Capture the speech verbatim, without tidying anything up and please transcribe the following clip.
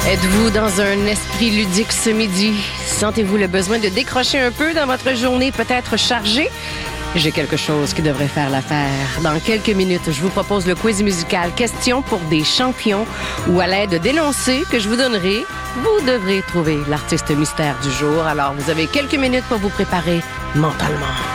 Êtes-vous dans un esprit ludique ce midi? Sentez-vous le besoin de décrocher un peu dans votre journée peut-être chargée? J'ai quelque chose qui devrait faire l'affaire. Dans quelques minutes, je vous propose le quiz musical Question pour des champions où à l'aide d'énoncés que je vous donnerai, vous devrez trouver l'artiste mystère du jour. Alors, vous avez quelques minutes pour vous préparer mentalement.